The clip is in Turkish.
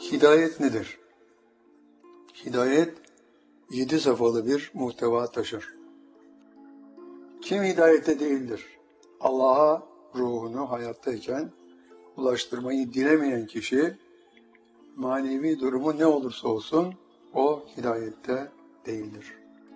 Hidayet nedir? Hidayet 7 safhalı bir muhteva taşır. Kim hidayette değildir? Allah'a ruhunu hayattayken ulaştırmayı dilemeyen kişi, manevi durumu ne olursa olsun o hidayette değildir.